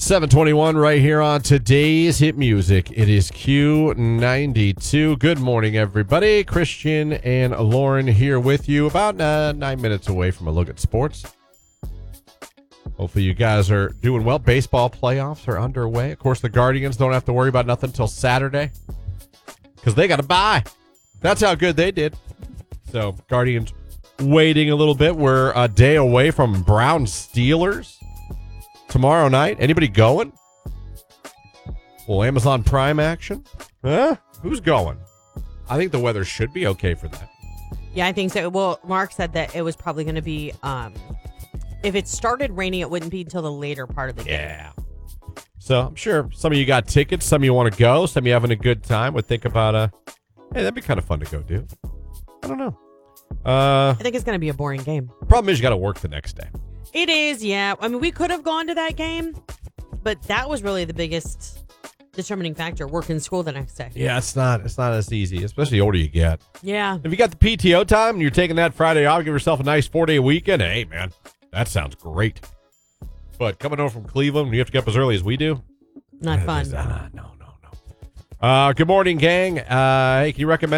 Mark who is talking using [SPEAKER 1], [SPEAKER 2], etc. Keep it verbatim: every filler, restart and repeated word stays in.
[SPEAKER 1] seven twenty-one right here on today's hit music. It is Q ninety-two. Good morning, everybody. Christian and Lauren here with you, about uh, nine minutes away from a look at sports. Hopefully you guys are doing well. Baseball playoffs are underway. Of course, the Guardians don't have to worry about nothing until Saturday because they got to bye. That's how good they did. So Guardians waiting a little bit. We're a day away from Browns Steelers tomorrow night. Anybody going? Well, Amazon Prime action? Huh? Who's going? I think the weather should be okay for that.
[SPEAKER 2] Yeah, I think so. Well, Mark said that it was probably going to be, um, if it started raining, it wouldn't be until the later part of the game.
[SPEAKER 1] Yeah. So I'm sure some of you got tickets. Some of you want to go. Some of you having a good time. Would think about, uh, hey, that'd be kind of fun to go do. I don't know. Uh,
[SPEAKER 2] I think it's going to be a boring game.
[SPEAKER 1] Problem is you got to work the next day.
[SPEAKER 2] It is, yeah. I mean, we could have gone to that game, but that was really the biggest determining factor, working school the next day.
[SPEAKER 1] Yeah, it's not it's not as easy, especially the older you get.
[SPEAKER 2] Yeah.
[SPEAKER 1] If you got the P T O time and you're taking that Friday off, give yourself a nice four-day weekend, hey, man, that sounds great. But coming over from Cleveland, you have to get up as early as we do.
[SPEAKER 2] Not fun.
[SPEAKER 1] Is, uh, no, no, no. Uh, good morning, gang. Uh, hey, can you recommend